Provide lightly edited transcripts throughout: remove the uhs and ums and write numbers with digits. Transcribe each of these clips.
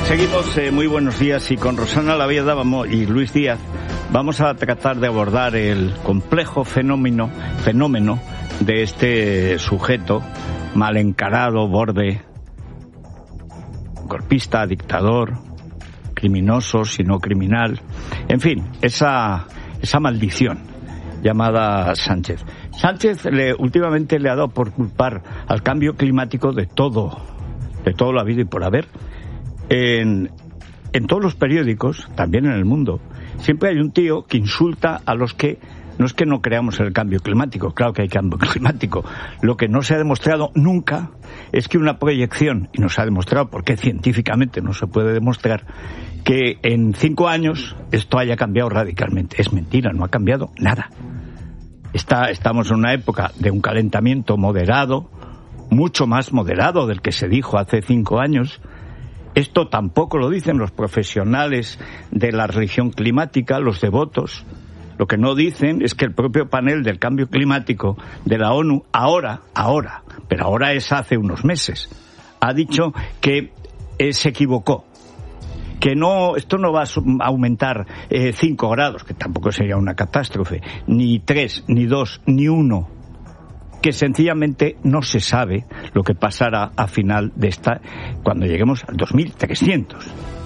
Seguimos, muy buenos días, y con Rosana Lavallada y Luis Díaz vamos a tratar de abordar el complejo fenómeno de este sujeto mal encarado, borde, golpista, dictador, criminoso, si no criminal, en fin, esa maldición llamada Sánchez. Sánchez últimamente le ha dado por culpar al cambio climático de todo lo habido y por haber. En todos los periódicos, también en el mundo, siempre hay un tío que insulta a los que no es que no creamos en el cambio climático, claro que hay cambio climático. Lo que no se ha demostrado nunca es que una proyección, y no se ha demostrado porque científicamente no se puede demostrar, que en 5 años esto haya cambiado radicalmente. Es mentira, no ha cambiado nada. Estamos en una época de un calentamiento moderado, mucho más moderado del que se dijo hace 5 años. Esto tampoco lo dicen los profesionales de la religión climática, los devotos. Lo que no dicen es que el propio panel del cambio climático de la ONU, ahora es hace unos meses, ha dicho que se equivocó. Que esto no va a aumentar 5 grados, que tampoco sería una catástrofe, ni 3, ni 2, ni 1. Que sencillamente no se sabe lo que pasará a final de cuando lleguemos al 2300.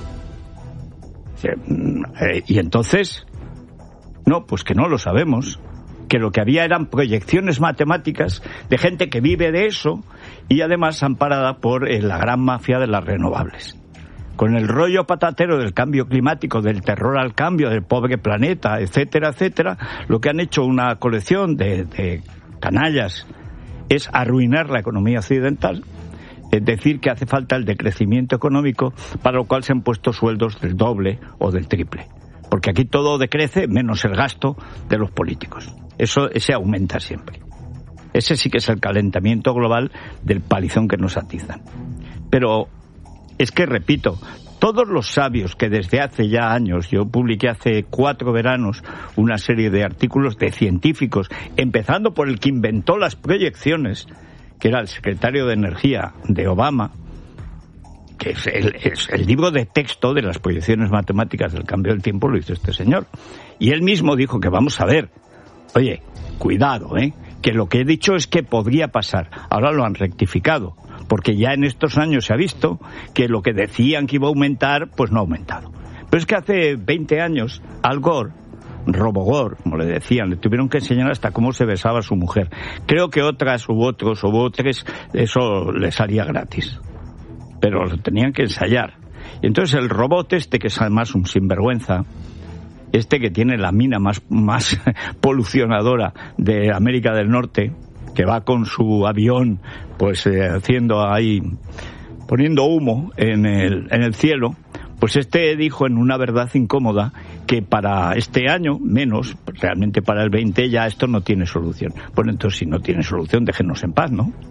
Y entonces, no, pues que no lo sabemos, que lo que había eran proyecciones matemáticas de gente que vive de eso y además amparada por la gran mafia de las renovables. Con el rollo patatero del cambio climático, del terror al cambio, del pobre planeta, etcétera, etcétera, lo que han hecho una colección de canallas es arruinar la economía occidental, es decir, que hace falta el decrecimiento económico, para lo cual se han puesto sueldos del doble o del triple. Porque aquí todo decrece menos el gasto de los políticos. Ese aumenta siempre. Ese sí que es el calentamiento global del palizón que nos atizan. Pero es que, repito, todos los sabios que desde hace ya años, yo publiqué hace 4 veranos una serie de artículos de científicos, empezando por el que inventó las proyecciones, que era el secretario de Energía de Obama, que es el libro de texto de las proyecciones matemáticas del cambio del tiempo, lo hizo este señor. Y él mismo dijo que vamos a ver, oye, cuidado, que lo que he dicho es que podría pasar. Ahora lo han rectificado, porque ya en estos años se ha visto que lo que decían que iba a aumentar, pues no ha aumentado. Pero es que hace 20 años, Al Gore, Robogore, como le decían, le tuvieron que enseñar hasta cómo se besaba a su mujer. Creo que otras u otros, eso le salía gratis. Pero lo tenían que ensayar. Y entonces el robot que es además un sinvergüenza, que tiene la mina más polucionadora de América del Norte, que va con su avión, pues haciendo ahí, poniendo humo en el cielo, pues dijo en una verdad incómoda que para este año, menos, realmente para el 20 ya esto no tiene solución. Bueno, entonces si no tiene solución, déjenos en paz, ¿no?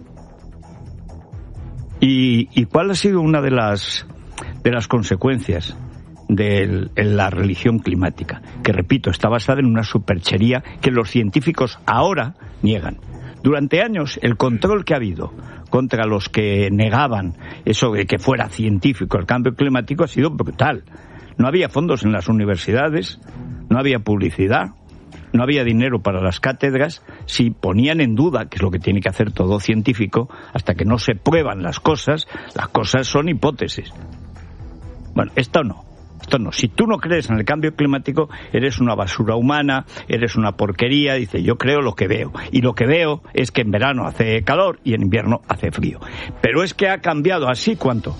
¿Y cuál ha sido una de las consecuencias de la religión climática? Que, repito, está basada en una superchería que los científicos ahora niegan. Durante años, el control que ha habido contra los que negaban eso de que fuera científico el cambio climático ha sido brutal. No había fondos en las universidades, no había publicidad, no había dinero para las cátedras. Si ponían en duda, que es lo que tiene que hacer todo científico, hasta que no se prueban las cosas son hipótesis. Bueno, esto no. Si tú no crees en el cambio climático, eres una basura humana, eres una porquería. Dice, yo creo lo que veo. Y lo que veo es que en verano hace calor y en invierno hace frío. Pero es que ha cambiado así, ¿cuánto?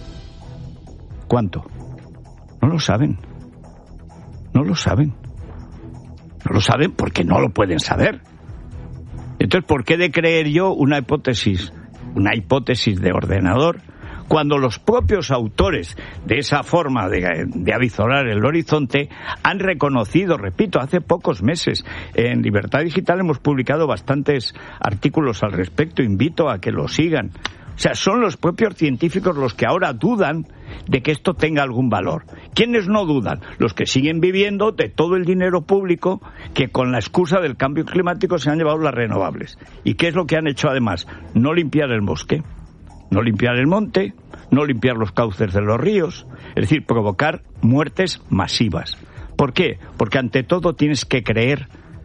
No lo saben. No lo saben porque no lo pueden saber. Entonces, ¿por qué de creer yo una hipótesis de ordenador, cuando los propios autores de esa forma de avizorar el horizonte han reconocido, repito, hace pocos meses, en Libertad Digital hemos publicado bastantes artículos al respecto, invito a que lo sigan. O sea, son los propios científicos los que ahora dudan de que esto tenga algún valor. ¿Quiénes no dudan? Los que siguen viviendo de todo el dinero público que con la excusa del cambio climático se han llevado las renovables. ¿Y qué es lo que han hecho además? No limpiar el bosque. no limpiar el monte, no limpiar los cauces de los ríos, es decir, provocar muertes masivas. ¿Por qué? Porque ante todo tienes que creer.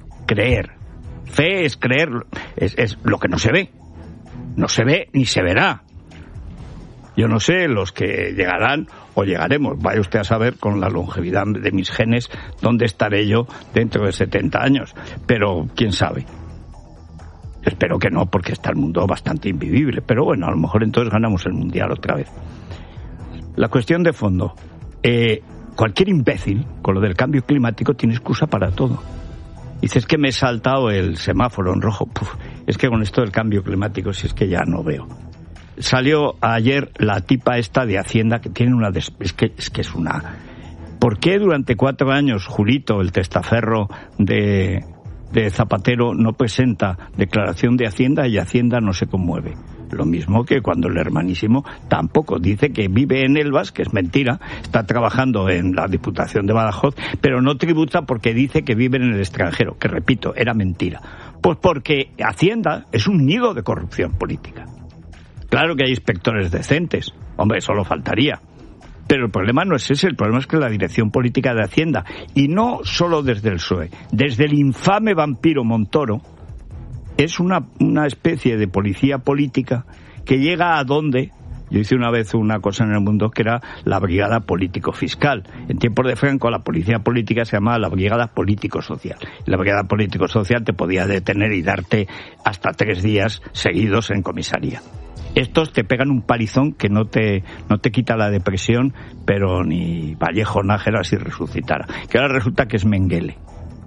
Fe es creer, es lo que no se ve. No se ve ni se verá. Yo no sé los que llegarán o llegaremos. Vaya usted a saber con la longevidad de mis genes dónde estaré yo dentro de 70 años. Pero quién sabe. Espero que no, porque está el mundo bastante invivible. Pero bueno, a lo mejor entonces ganamos el mundial otra vez. La cuestión de fondo. Cualquier imbécil con lo del cambio climático tiene excusa para todo. Dices que me he saltado el semáforo en rojo. Es que con esto del cambio climático, si es que ya no veo. Salió ayer la tipa esta de Hacienda que tiene una... Es que es una... ¿Por qué durante 4 años Julito, el testaferro de Zapatero, no presenta declaración de Hacienda y Hacienda no se conmueve? Lo mismo que cuando el hermanísimo tampoco dice que vive en Elvas, que es mentira, está trabajando en la Diputación de Badajoz, pero no tributa porque dice que vive en el extranjero, que repito, era mentira. Pues porque Hacienda es un nido de corrupción política. Claro que hay inspectores decentes, hombre, solo faltaría. Pero el problema no es ese, el problema es que la dirección política de Hacienda, y no solo desde el PSOE, desde el infame vampiro Montoro, es una especie de policía política que llega a donde... Yo hice una vez una cosa en El Mundo que era la brigada político-fiscal. En tiempos de Franco la policía política se llamaba la brigada político-social. La brigada político-social te podía detener y darte hasta 3 días seguidos en comisaría. Estos te pegan un palizón que no te quita la depresión, pero ni Vallejo Nájera si resucitara. Que ahora resulta que es Mengele.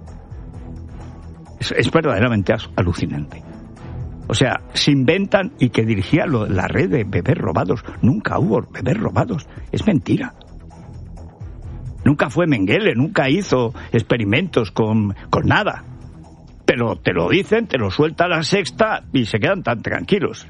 Es verdaderamente alucinante. O sea, se inventan y que dirigía la red de bebés robados. Nunca hubo bebés robados. Es mentira. Nunca fue Mengele, nunca hizo experimentos con nada. Pero te lo dicen, te lo suelta La Sexta y se quedan tan tranquilos.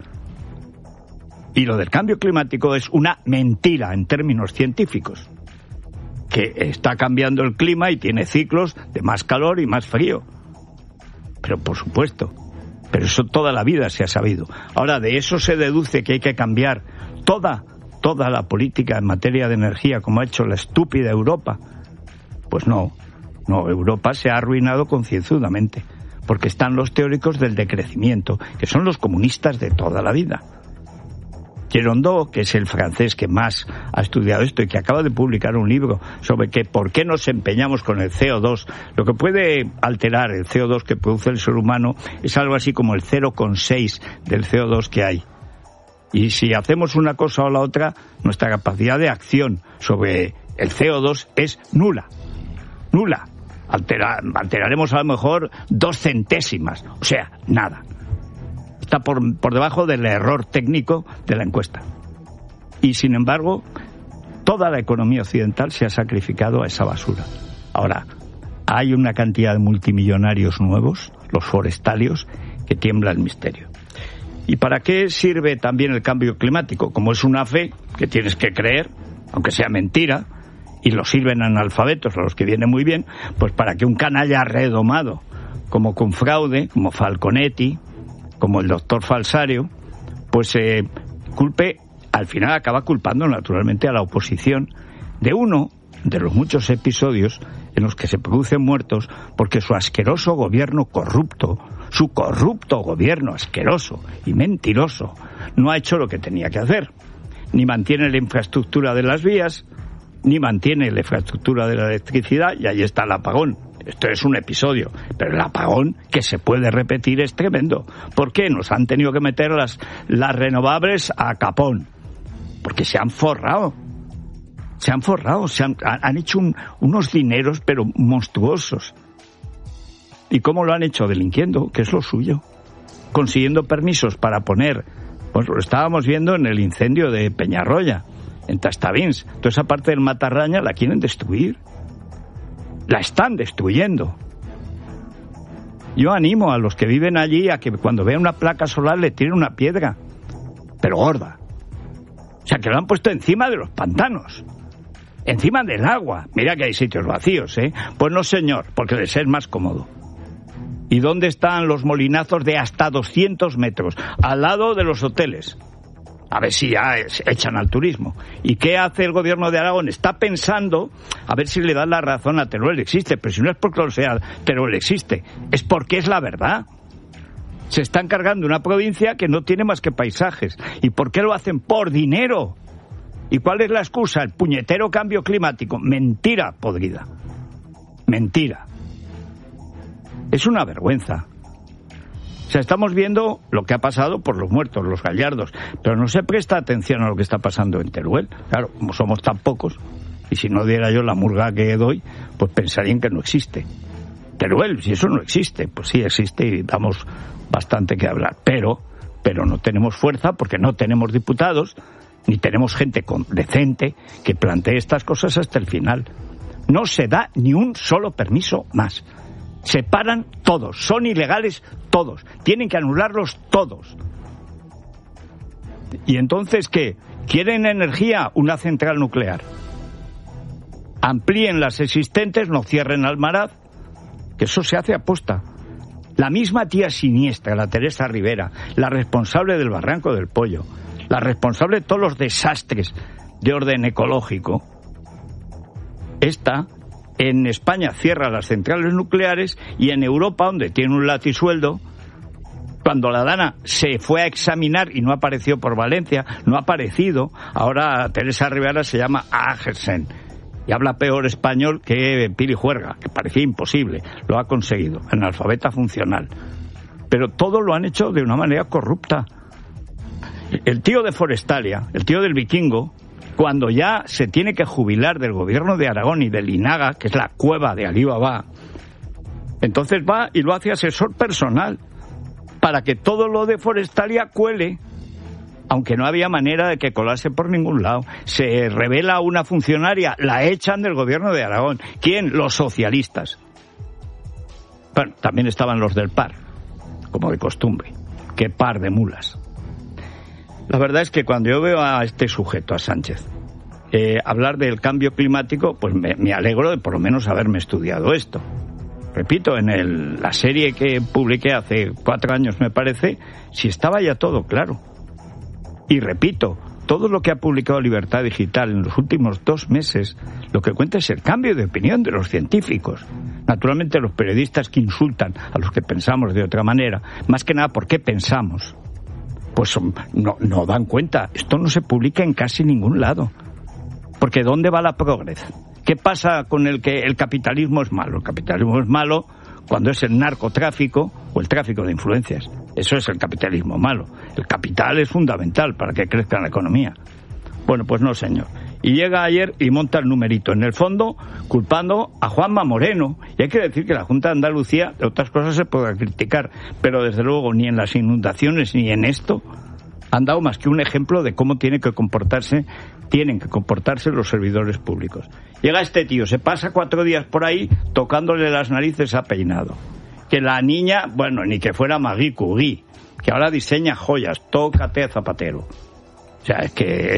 Y lo del cambio climático es una mentira en términos científicos. Que está cambiando el clima y tiene ciclos de más calor y más frío. Pero por supuesto, pero eso toda la vida se ha sabido. Ahora, de eso se deduce que hay que cambiar toda la política en materia de energía, como ha hecho la estúpida Europa. Pues no, Europa se ha arruinado concienzudamente, porque están los teóricos del decrecimiento, que son los comunistas de toda la vida. Gerondeau, que es el francés que más ha estudiado esto y que acaba de publicar un libro sobre que por qué nos empeñamos con el CO2. Lo que puede alterar el CO2 que produce el ser humano es algo así como el 0,6 del CO2 que hay. Y si hacemos una cosa o la otra, nuestra capacidad de acción sobre el CO2 es nula. Alteraremos a lo mejor 2 centésimas, o sea, nada. Está por debajo del error técnico de la encuesta. Y sin embargo, toda la economía occidental se ha sacrificado a esa basura. Ahora, hay una cantidad de multimillonarios nuevos, los forestalios, que tiembla el misterio. ¿Y para qué sirve también el cambio climático? Como es una fe que tienes que creer, aunque sea mentira, y lo sirven analfabetos, a los que viene muy bien, pues para que un canalla redomado, como Confraude, como Falconetti, como el doctor Falsario, pues culpe, al final acaba culpando naturalmente a la oposición de uno de los muchos episodios en los que se producen muertos porque su asqueroso gobierno corrupto, su corrupto gobierno asqueroso y mentiroso, no ha hecho lo que tenía que hacer. Ni mantiene la infraestructura de las vías, ni mantiene la infraestructura de la electricidad, y ahí está el apagón. Esto es un episodio, pero el apagón que se puede repetir es tremendo. ¿Por qué? Nos han tenido que meter las renovables a capón. Porque se han forrado. Han hecho unos dineros, pero monstruosos. ¿Y cómo lo han hecho? Delinquiendo, que es lo suyo. Consiguiendo permisos para poner... Pues lo estábamos viendo en el incendio de Peñarroya, en Tastavins. Toda esa parte del Matarraña la quieren destruir. La están destruyendo. Yo animo a los que viven allí a que cuando vean una placa solar le tiren una piedra, pero gorda. O sea, que lo han puesto encima de los pantanos, encima del agua. Mira que hay sitios vacíos, ¿eh? Pues no, señor, porque les es más cómodo. ¿Y dónde están los molinazos de hasta 200 metros? Al lado de los hoteles. A ver si ya echan al turismo. ¿Y qué hace el gobierno de Aragón? Está pensando a ver si le dan la razón a Teruel existe, pero si no es porque lo sea Teruel existe, es porque es la verdad. Se están cargando una provincia que no tiene más que paisajes. ¿Y por qué lo hacen? Por dinero. ¿Y cuál es la excusa? El puñetero cambio climático. Mentira podrida. Mentira. Es una vergüenza. O sea, estamos viendo lo que ha pasado por los muertos, los gallardos, pero no se presta atención a lo que está pasando en Teruel. Claro, como somos tan pocos, y si no diera yo la murga que doy, pues pensarían que no existe. Teruel, si eso no existe, pues sí existe y damos bastante que hablar. Pero no tenemos fuerza porque no tenemos diputados, ni tenemos gente decente que plantee estas cosas hasta el final. No se da ni un solo permiso más. Se paran todos, son ilegales todos, tienen que anularlos todos. ¿Y entonces qué? ¿Quieren energía? Una central nuclear. Amplíen las existentes, no cierren Almaraz, que eso se hace a posta. La misma tía siniestra, la Teresa Rivera, la responsable del Barranco del Pollo, la responsable de todos los desastres de orden ecológico, esta en España cierra las centrales nucleares y en Europa, donde tiene un latisueldo, cuando la Dana se fue a examinar y no apareció por Valencia, no ha aparecido, ahora Teresa Rivera se llama Agersen y habla peor español que Pili Juerga, que parecía imposible, lo ha conseguido, analfabeta funcional. Pero todo lo han hecho de una manera corrupta. El tío de Forestalia, el tío del Vikingo, cuando ya se tiene que jubilar del gobierno de Aragón y del Inaga, que es la cueva de Alí Baba, entonces va y lo hace asesor personal para que todo lo de Forestalia cuele, aunque no había manera de que colase por ningún lado. Se revela una funcionaria, la echan del gobierno de Aragón. ¿Quién? Los socialistas. Bueno, también estaban los del PAR, como de costumbre. Qué par de mulas. La verdad es que cuando yo veo a este sujeto, a Sánchez, hablar del cambio climático, pues me alegro de por lo menos haberme estudiado esto. Repito, en la serie que publiqué hace 4 años, me parece, si estaba ya todo claro. Y repito, todo lo que ha publicado Libertad Digital en los últimos 2 meses, lo que cuenta es el cambio de opinión de los científicos. Naturalmente los periodistas que insultan a los que pensamos de otra manera, más que nada, ¿por qué pensamos? Pues no dan cuenta. Esto no se publica en casi ningún lado. Porque ¿dónde va la progres? ¿Qué pasa con el que el capitalismo es malo? El capitalismo es malo cuando es el narcotráfico o el tráfico de influencias. Eso es el capitalismo malo. El capital es fundamental para que crezca la economía. Bueno, pues no, señor. Y llega ayer y monta el numerito. En el fondo, culpando a Juanma Moreno. Y hay que decir que la Junta de Andalucía, de otras cosas se puede criticar, pero desde luego ni en las inundaciones ni en esto han dado más que un ejemplo de cómo tienen que comportarse los servidores públicos. Llega este tío, se pasa 4 días por ahí tocándole las narices a Peinado. Que la niña, bueno, ni que fuera Marie Curie, que ahora diseña joyas, tócate a Zapatero. O sea, es que...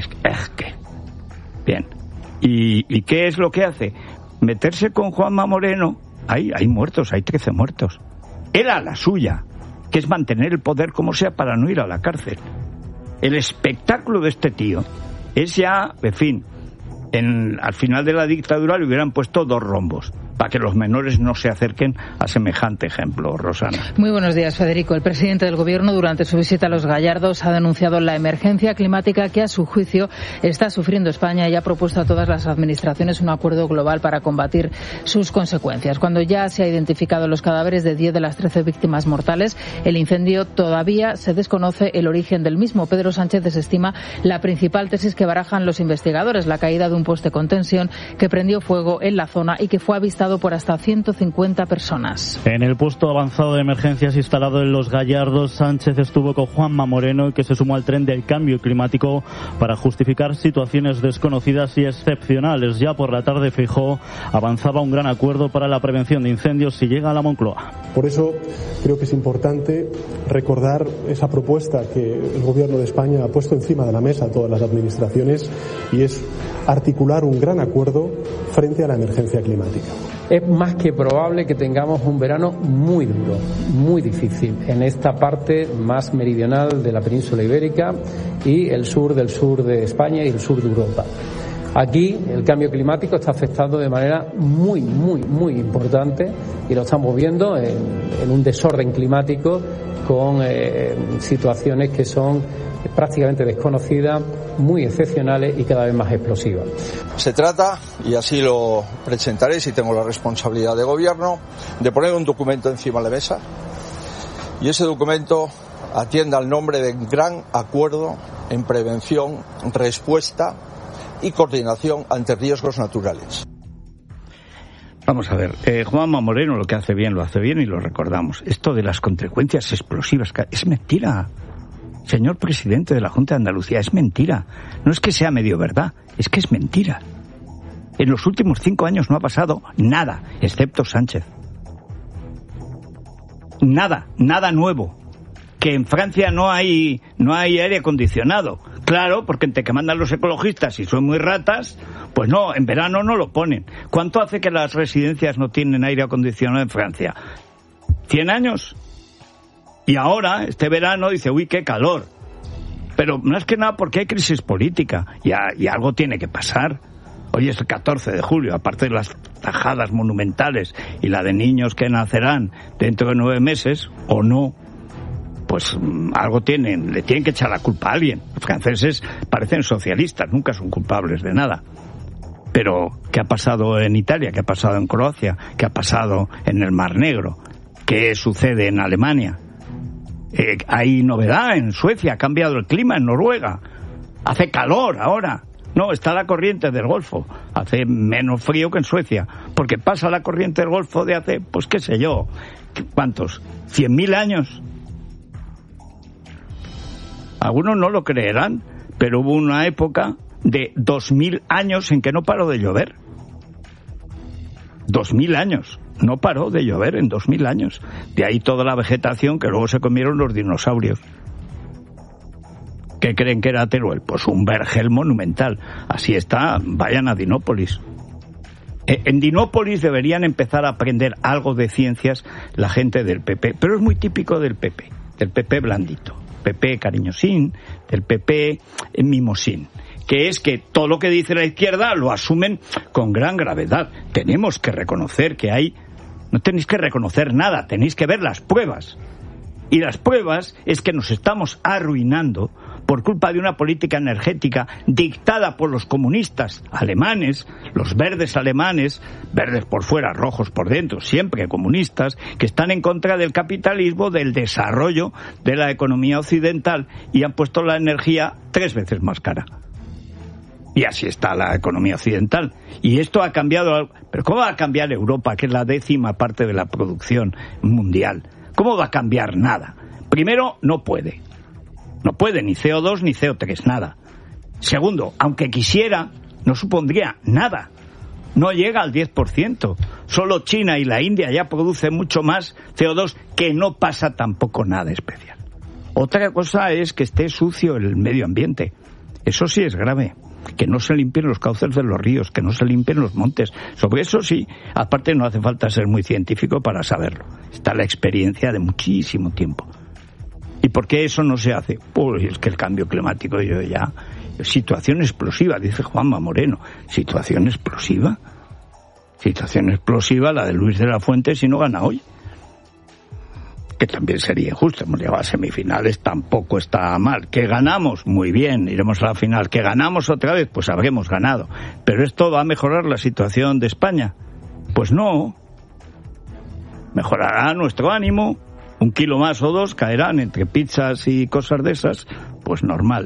Bien. ¿Y qué es lo que hace? Meterse con Juanma Moreno. Hay muertos, hay 13 muertos. Él a la suya, que es mantener el poder como sea para no ir a la cárcel. El espectáculo de este tío es ya, en fin, al final de la dictadura le hubieran puesto 2 rombos para que los menores no se acerquen a semejante ejemplo, Rosana. Muy buenos días, Federico. El presidente del Gobierno, durante su visita a Los Gallardos, ha denunciado la emergencia climática que, a su juicio, está sufriendo España y ha propuesto a todas las administraciones un acuerdo global para combatir sus consecuencias. Cuando ya se han identificado los cadáveres de 10 de las 13 víctimas mortales, el incendio todavía se desconoce el origen del mismo. Pedro Sánchez desestima la principal tesis que barajan los investigadores, la caída de un poste con tensión que prendió fuego en la zona y que fue avistado por hasta 150 personas. En el puesto avanzado de emergencias instalado en Los Gallardos, Sánchez estuvo con Juanma Moreno, que se sumó al tren del cambio climático para justificar situaciones desconocidas y excepcionales. Ya por la tarde, Feijóo avanzaba un gran acuerdo para la prevención de incendios si llega a la Moncloa. Por eso creo que es importante recordar esa propuesta que el Gobierno de España ha puesto encima de la mesa a todas las administraciones, y es articular un gran acuerdo frente a la emergencia climática. Es más que probable que tengamos un verano muy duro, muy difícil, en esta parte más meridional de la península ibérica y el sur de España y el sur de Europa. Aquí el cambio climático está afectando de manera muy importante y lo estamos viendo en un desorden climático con situaciones que son prácticamente desconocidas, muy excepcionales y cada vez más explosivas. Se trata, y así lo presentaré si tengo la responsabilidad de gobierno, de poner un documento encima de la mesa y ese documento atienda al nombre de Gran Acuerdo en Prevención, Respuesta y Coordinación ante Riesgos Naturales. Vamos a ver, Juanma Moreno lo que hace bien, lo hace bien y lo recordamos. Esto de las consecuencias explosivas es mentira. Señor presidente de la Junta de Andalucía, es mentira. No es que sea medio verdad, es que es mentira. En los últimos 5 años no ha pasado nada, excepto Sánchez. Nada nuevo. Que en Francia no hay aire acondicionado. Claro, porque entre que mandan los ecologistas y son muy ratas, pues no, en verano no lo ponen. ¿Cuánto hace que las residencias no tienen aire acondicionado en Francia? ¿100 años? Y ahora, este verano, dice, uy, qué calor. Pero más que nada porque hay crisis política y algo tiene que pasar. Hoy es el 14 de julio, aparte de las tajadas monumentales y la de niños que nacerán dentro de 9 meses, o no, pues algo le tienen que echar la culpa a alguien. Los franceses parecen socialistas, nunca son culpables de nada. Pero, ¿qué ha pasado en Italia? ¿Qué ha pasado en Croacia? ¿Qué ha pasado en el Mar Negro? ¿Qué sucede en Alemania? Hay novedad en Suecia, ha cambiado el clima en Noruega. Hace calor ahora. No, está la corriente del Golfo. Hace menos frío que en Suecia. Porque pasa la corriente del Golfo de hace, pues qué sé yo, ¿cuántos? ¿100.000 años? Algunos no lo creerán, pero hubo una época de 2.000 años en que no paró de llover. 2.000 años. No paró de llover en 2.000 años. De ahí toda la vegetación que luego se comieron los dinosaurios. ¿Qué creen que era Teruel? Pues un vergel monumental. Así está, vayan a Dinópolis. En Dinópolis deberían empezar a aprender algo de ciencias la gente del PP. Pero es muy típico del PP blandito. PP cariñosín, del PP mimosín, que es que todo lo que dice la izquierda lo asumen con gran gravedad. Tenemos que reconocer que no tenéis que reconocer nada, tenéis que ver las pruebas. Y las pruebas es que nos estamos arruinando por culpa de una política energética dictada por los comunistas alemanes, los verdes alemanes, verdes por fuera, rojos por dentro, siempre comunistas, que están en contra del capitalismo, del desarrollo de la economía occidental y han puesto la energía 3 veces más cara. Y así está la economía occidental. Y esto ha cambiado. ¿Pero cómo va a cambiar Europa, que es la 10ª parte de la producción mundial? ¿Cómo va a cambiar nada? Primero, no puede. No puede ni CO2 ni CO3, nada. Segundo, aunque quisiera, no supondría nada. No llega al 10%. Solo China y la India ya producen mucho más CO2, que no pasa tampoco nada especial. Otra cosa es que esté sucio el medio ambiente. Eso sí es grave. Que no se limpien los cauces de los ríos, que no se limpien los montes. Sobre eso sí, aparte no hace falta ser muy científico para saberlo. Está la experiencia de muchísimo tiempo. ¿Y por qué eso no se hace? Pues es que el cambio climático, situación explosiva, dice Juanma Moreno. ¿Situación explosiva? Situación explosiva la de Luis de la Fuente si no gana hoy. Que también sería injusto. Hemos llegado a semifinales, tampoco está mal. ¿Que ganamos? Muy bien, iremos a la final. ¿Que ganamos otra vez? Pues habremos ganado. ¿Pero esto va a mejorar la situación de España? Pues no. Mejorará nuestro ánimo. 1 kilo más o 2 caerán entre pizzas y cosas de esas. Pues normal.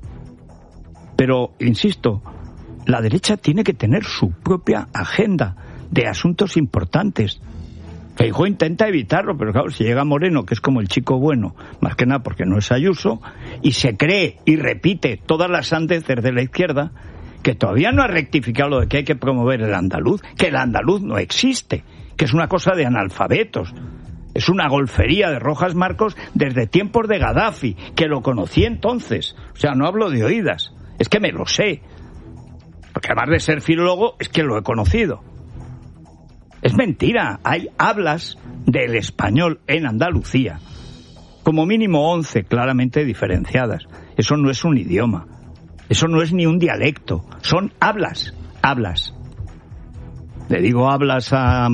Pero, insisto, la derecha tiene que tener su propia agenda de asuntos importantes. Feijóo intenta evitarlo, pero claro, si llega Moreno, que es como el chico bueno, más que nada porque no es Ayuso, y se cree y repite todas las sandeces de la izquierda, que todavía no ha rectificado lo de que hay que promover el andaluz, que el andaluz no existe, que es una cosa de analfabetos, es una golfería de Rojas Marcos desde tiempos de Gaddafi, que lo conocí entonces, o sea, no hablo de oídas, es que me lo sé, porque porque además de ser filólogo, es que lo he conocido. Es mentira, hay hablas del español en Andalucía, como mínimo 11 claramente diferenciadas. Eso no es un idioma, eso no es ni un dialecto, son hablas. Le digo hablas a...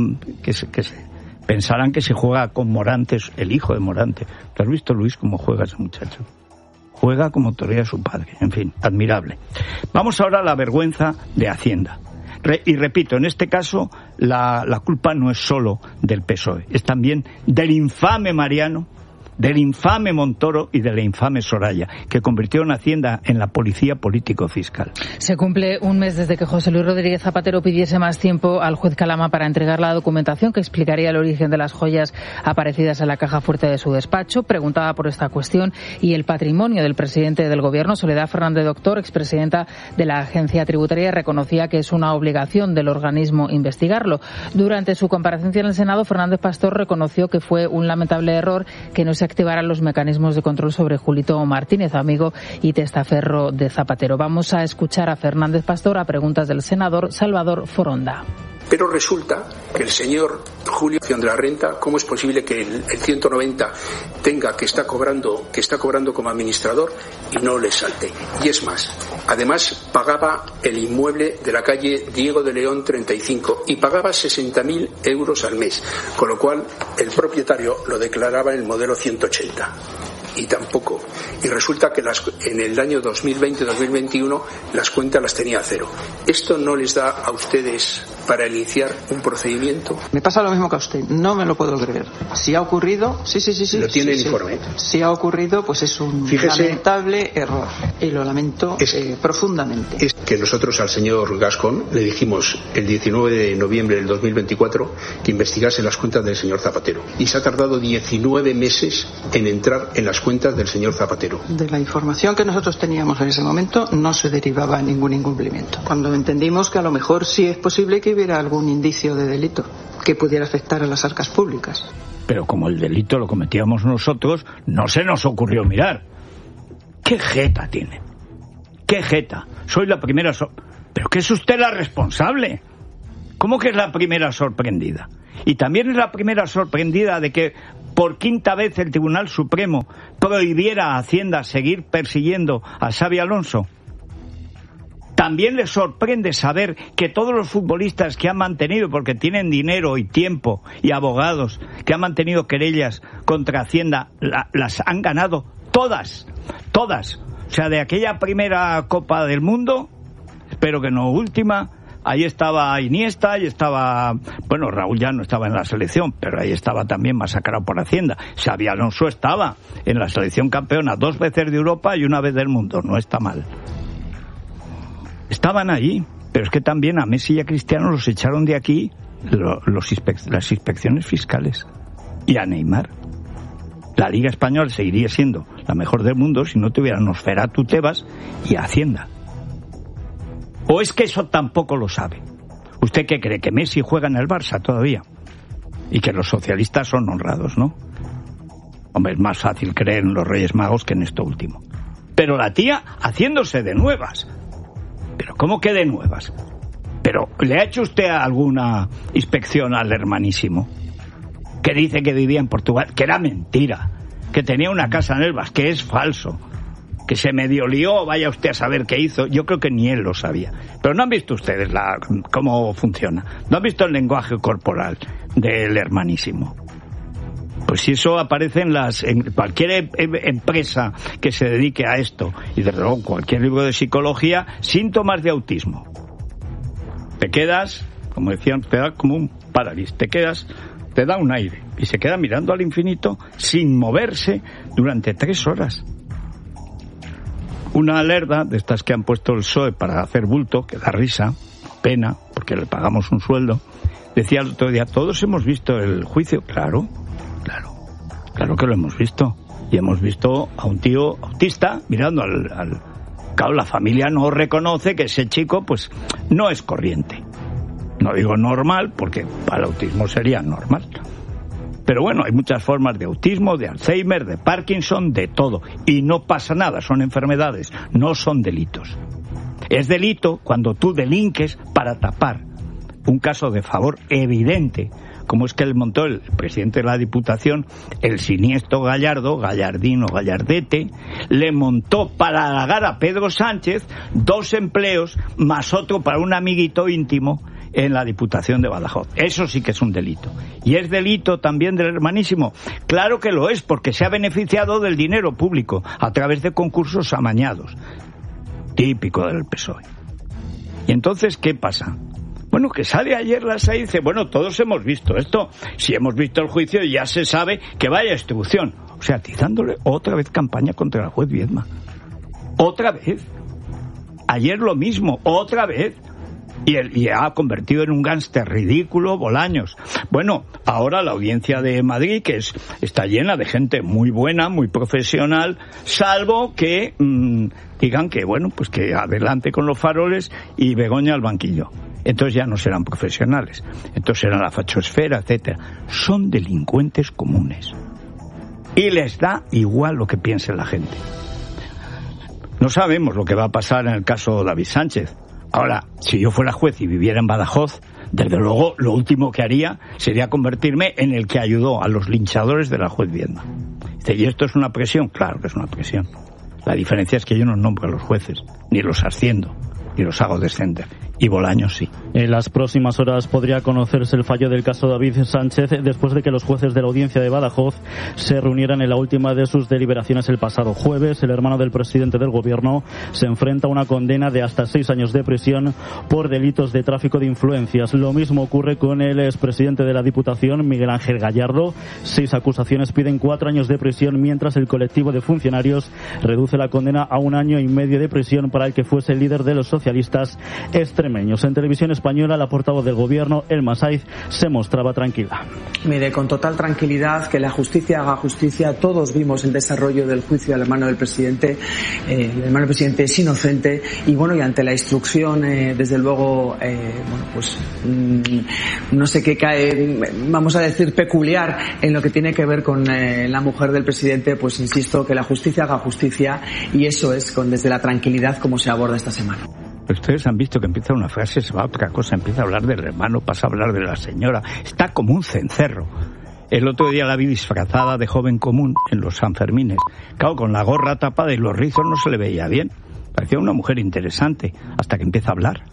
pensarán que se juega con Morantes, el hijo de Morante. ¿Tú has visto, Luis, cómo juega ese muchacho? Juega como torea su padre, en fin, admirable. Vamos ahora a la vergüenza de Hacienda. Y repito, en este caso la culpa no es solo del PSOE, es también del infame Mariano, del infame Montoro y de la infame Soraya, que convirtieron Hacienda en la policía político-fiscal. Se cumple un mes desde que José Luis Rodríguez Zapatero pidiese más tiempo al juez Calama para entregar la documentación que explicaría el origen de las joyas aparecidas en la caja fuerte de su despacho. Preguntaba por esta cuestión y el patrimonio del presidente del Gobierno, Soledad Fernández Doctor, expresidenta de la Agencia Tributaria, reconocía que es una obligación del organismo investigarlo. Durante su comparecencia en el Senado, Fernández Pastor reconoció que fue un lamentable error que no se activarán los mecanismos de control sobre Julito Martínez, amigo y testaferro de Zapatero. Vamos a escuchar a Fernández Pastor a preguntas del senador Salvador Foronda. Pero resulta que el señor Julio de la Renta, ¿cómo es posible que el 190 tenga que está cobrando como administrador y no le salte? Y es más, además pagaba el inmueble de la calle Diego de León 35 y pagaba 60.000 euros al mes, con lo cual el propietario lo declaraba en el modelo 180. Y tampoco. Y resulta que en el año 2020-2021 las cuentas las tenía a cero. ¿Esto no les da a ustedes para iniciar un procedimiento? Me pasa lo mismo que a usted, no me lo puedo creer. Si ha ocurrido, sí. Lo tiene el informe. Si ha ocurrido, pues es un lamentable error. Y lo lamento profundamente. Es que nosotros al señor Gascón le dijimos el 19 de noviembre del 2024 que investigase las cuentas del señor Zapatero. Y se ha tardado 19 meses en entrar en las cuentas del señor Zapatero. De la información que nosotros teníamos en ese momento no se derivaba ningún incumplimiento. Cuando entendimos que a lo mejor sí es posible que hubiera algún indicio de delito que pudiera afectar a las arcas públicas. Pero como el delito lo cometíamos nosotros, no se nos ocurrió mirar. ¿Qué jeta tiene? ¿Qué jeta? Soy la primera... ¿Pero qué es usted la responsable? ¿Cómo que es la primera sorprendida? Y también es la primera sorprendida de que por quinta vez el Tribunal Supremo prohibiera a Hacienda seguir persiguiendo a Xabi Alonso. También le sorprende saber que todos los futbolistas que han mantenido, porque tienen dinero y tiempo y abogados, que han mantenido querellas contra Hacienda, las han ganado todas. O sea, de aquella primera Copa del Mundo, espero que no última, ahí estaba Iniesta, ahí estaba... Bueno, Raúl ya no estaba en la selección, pero ahí estaba también masacrado por Hacienda. Xabi Alonso estaba en la selección campeona 2 veces de Europa y 1 vez del mundo. No está mal. Estaban allí, pero es que también a Messi y a Cristiano los echaron de aquí las inspecciones fiscales. Y a Neymar. La Liga Española seguiría siendo la mejor del mundo si no tuvieran Nosferatu, Tebas y Hacienda. ¿O es que eso tampoco lo sabe? ¿Usted qué cree? ¿Que Messi juega en el Barça todavía? Y que los socialistas son honrados, ¿no? Hombre, es más fácil creer en los Reyes Magos que en esto último. Pero la tía haciéndose de nuevas. ¿Pero cómo que de nuevas? ¿Pero le ha hecho usted alguna inspección al hermanísimo? Que dice que vivía en Portugal, que era mentira, que tenía una casa en Elvas, que es falso, que se medio lió, vaya usted a saber qué hizo. Yo creo que ni él lo sabía. Pero no han visto ustedes cómo funciona. No han visto el lenguaje corporal del hermanísimo. Pues si eso aparece en cualquier empresa que se dedique a esto, y desde luego cualquier libro de psicología, síntomas de autismo. Te quedas, como decían, te da como un parálisis, te da un aire, y se queda mirando al infinito sin moverse durante 3 horas. Una alerta de estas que han puesto el PSOE para hacer bulto, que da risa, pena, porque le pagamos un sueldo, decía el otro día, todos hemos visto el juicio. Claro que lo hemos visto. Y hemos visto a un tío autista mirando al... Claro, la familia no reconoce que ese chico, pues, no es corriente. No digo normal, porque para el autismo sería normal. Pero bueno, hay muchas formas de autismo, de Alzheimer, de Parkinson, de todo. Y no pasa nada, son enfermedades, no son delitos. Es delito cuando tú delinques para tapar un caso de favor evidente, como es que le montó el presidente de la Diputación, el siniestro Gallardo, Gallardino, Gallardete, le montó para halagar a Pedro Sánchez 2 empleos más otro para un amiguito íntimo en la Diputación de Badajoz. Eso sí que es un delito. ¿Y es delito también del hermanísimo? Claro que lo es, porque se ha beneficiado del dinero público a través de concursos amañados. Típico del PSOE. ¿Y entonces qué pasa? Bueno, que sale ayer la SAI y dice, bueno, todos hemos visto esto. Si hemos visto el juicio ya se sabe que vaya instrucción. O sea, atizándole otra vez campaña contra la juez Viedma. Otra vez. Ayer lo mismo, otra vez. Y ha convertido en un gánster ridículo Bolaños. Bueno, ahora la audiencia de Madrid, que está llena de gente muy buena, muy profesional, salvo que digan que, bueno, pues que adelante con los faroles y Begoña al banquillo. Entonces ya no serán profesionales, entonces serán la fachosfera, etcétera. Son delincuentes comunes. Y les da igual lo que piense la gente. No sabemos lo que va a pasar en el caso David Sánchez. Ahora, si yo fuera juez y viviera en Badajoz, desde luego lo último que haría sería convertirme en el que ayudó a los linchadores de la juez Viedma. Dice, ¿y esto es una presión? Claro que es una presión. La diferencia es que yo no nombro a los jueces, ni los asciendo, ni los hago descender. Y Bolaños sí. En las próximas horas podría conocerse el fallo del caso David Sánchez después de que los jueces de la audiencia de Badajoz se reunieran en la última de sus deliberaciones el pasado jueves. El hermano del presidente del gobierno se enfrenta a una condena de hasta 6 años de prisión por delitos de tráfico de influencias. Lo mismo ocurre con el expresidente de la Diputación, Miguel Ángel Gallardo. 6 acusaciones piden 4 años de prisión, mientras el colectivo de funcionarios reduce la condena a 1 año y medio de prisión para el que fuese el líder de los socialistas extremeños. En Televisión Española, la portavoz del gobierno, Elma Saiz, se mostraba tranquila. Mire, con total tranquilidad, que la justicia haga justicia. Todos vimos el desarrollo del juicio al hermano del presidente. El hermano del presidente es inocente y bueno, y ante la instrucción, desde luego, bueno, pues no sé qué cae, vamos a decir, peculiar en lo que tiene que ver con la mujer del presidente, pues insisto, que la justicia haga justicia, y eso es desde la tranquilidad como se aborda esta semana. Ustedes han visto que empieza una frase, se va a otra cosa, empieza a hablar del hermano, pasa a hablar de la señora. Está como un cencerro. El otro día la vi disfrazada de joven común en los Sanfermines. Claro, con la gorra tapada y los rizos no se le veía bien. Parecía una mujer interesante, hasta que empieza a hablar.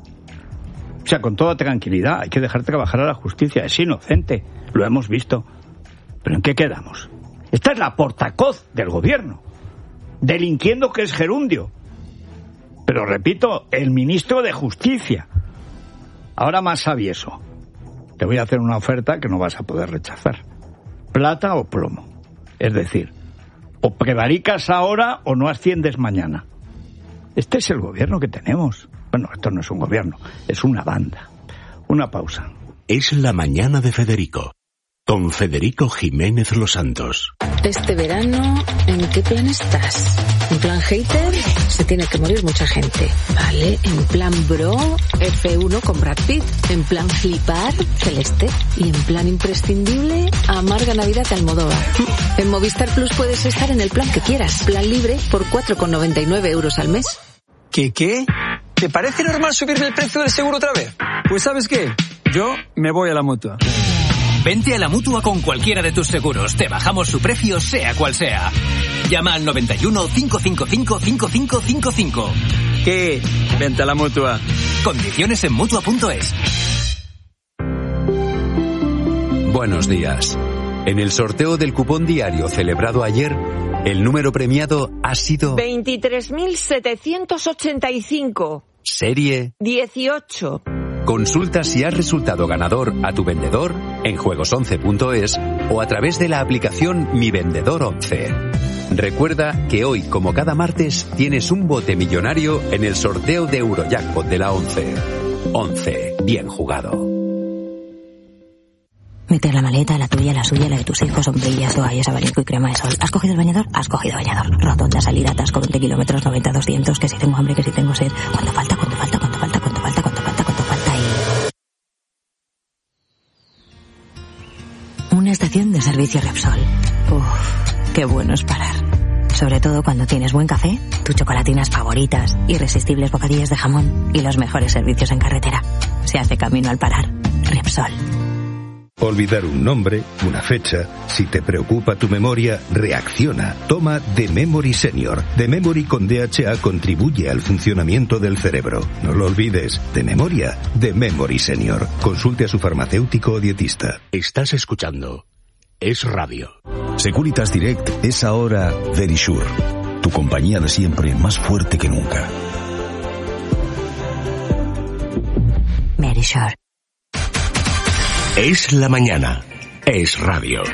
O sea, con toda tranquilidad, hay que dejar trabajar a la justicia. Es inocente, lo hemos visto. ¿Pero en qué quedamos? Esta es la portacoz del gobierno, delinquiendo que es gerundio. Pero repito, el ministro de Justicia. Ahora más sabieso. Te voy a hacer una oferta que no vas a poder rechazar. Plata o plomo. Es decir, o prevaricas ahora o no asciendes mañana. Este es el gobierno que tenemos. Bueno, esto no es un gobierno, es una banda. Una pausa. Es la mañana de Federico, con Federico Jiménez Los Santos. Este verano, ¿en qué plan estás? ¿En plan hater? Se tiene que morir mucha gente. Vale, en plan bro, F1 con Brad Pitt. En plan flipar, Celeste. Y en plan imprescindible, amarga Navidad de Almodóvar. En Movistar Plus puedes estar en el plan que quieras. Plan libre por 4,99 € al mes. ¿Qué? ¿Te parece normal subirle el precio del seguro otra vez? Pues ¿sabes qué? Yo me voy a la Mutua. Vente a la Mutua con cualquiera de tus seguros. Te bajamos su precio, sea cual sea. Llama al 91 555 5555. ¿Qué? Vente a la Mutua. Condiciones en Mutua.es. Buenos días. En el sorteo del cupón diario celebrado ayer, el número premiado ha sido 23.785. Serie 18. Consulta si has resultado ganador a tu vendedor en juegos11.es o a través de la aplicación Mi Vendedor 11. Recuerda que hoy, como cada martes, tienes un bote millonario en el sorteo de Eurojackpot de la 11. 11. Bien jugado. Meter la maleta, la tuya, la suya, la de tus hijos, sombrillas, toallas, abanico y crema de sol. ¿Has cogido el bañador? Has cogido bañador. Rotonda, salida, atasco, 20 kilómetros, 90, 200, que si tengo hambre, que si tengo sed. ¿Cuánto falta? Una estación de servicio Repsol. Qué bueno es parar. Sobre todo cuando tienes buen café, tus chocolatinas favoritas, irresistibles bocadillas de jamón y los mejores servicios en carretera. Se hace camino al parar. Repsol. Olvidar un nombre, una fecha. Si te preocupa tu memoria, reacciona. Toma The Memory Senior. The Memory con DHA contribuye al funcionamiento del cerebro. No lo olvides. De memoria, The Memory Senior. Consulte a su farmacéutico o dietista. Estás escuchando Es Radio. Securitas Direct es ahora Verisure. Tu compañía de siempre, más fuerte que nunca. Verisure. Es la mañana. Es Radio.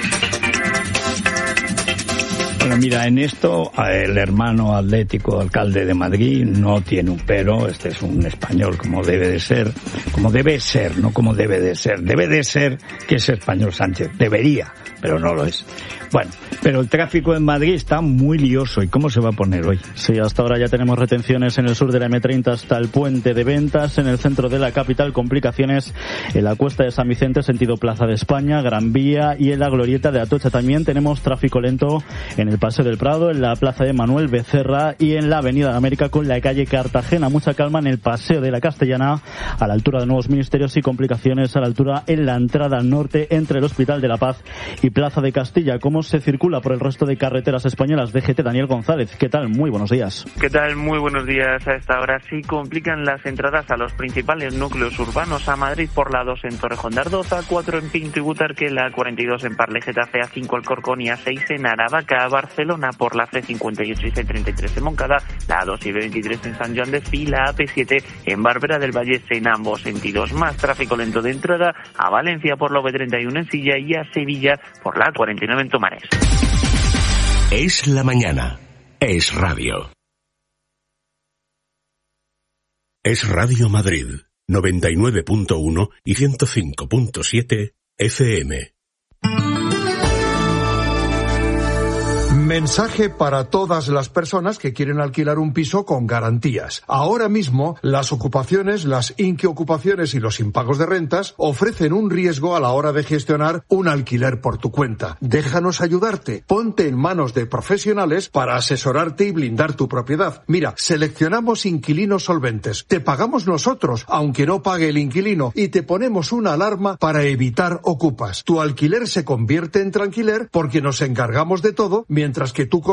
Bueno, mira, en esto el hermano atlético alcalde de Madrid no tiene un pero. Este es un español como debe de ser, no como debe de ser. Debe de ser que es español Sánchez. Debería, pero no lo es. Bueno, pero el tráfico en Madrid está muy lioso. ¿Y cómo se va a poner hoy? Sí, hasta ahora ya tenemos retenciones en el sur de la M30 hasta el puente de Ventas, en el centro de la capital complicaciones en la Cuesta de San Vicente, sentido Plaza de España, Gran Vía, y en la glorieta de Atocha también tenemos tráfico lento en el Paseo del Prado, en la Plaza de Manuel Becerra y en la Avenida de América con la calle Cartagena. Mucha calma en el Paseo de la Castellana a la altura de Nuevos Ministerios y complicaciones a la altura en la entrada al norte entre el Hospital de la Paz y Plaza de Castilla. ¿Cómo se circula por el resto de carreteras españolas? DGT, Daniel González. ¿Qué tal? Muy buenos días. ¿Qué tal? Muy buenos días. A esta hora sí complican las entradas a los principales núcleos urbanos. A Madrid por la 2 en Torrejón de Ardoz, A4 en Pinto y Butarque, la 42 en Parle Getafe, A5 Alcorcón y A6 en Aravaca, a Barcelona por la C58 y C33 en Moncada, la A2 y B23 en San Joan de Espí, la AP7 en Barbera del Valle en ambos sentidos. Más tráfico lento de entrada a Valencia por la B31 en Silla y a Sevilla por la 49 en Tomares. Es la mañana. Es Radio. Es Radio Madrid, 99.1 y 105.7 FM. Mensaje para todas las personas que quieren alquilar un piso con garantías. Ahora mismo, las ocupaciones, las inquiocupaciones y los impagos de rentas ofrecen un riesgo a la hora de gestionar un alquiler por tu cuenta. Déjanos ayudarte. Ponte en manos de profesionales para asesorarte y blindar tu propiedad. Mira, seleccionamos inquilinos solventes. Te pagamos nosotros, aunque no pague el inquilino, y te ponemos una alarma para evitar ocupas. Tu alquiler se convierte en tranquiler porque nos encargamos de todo, mientras que tú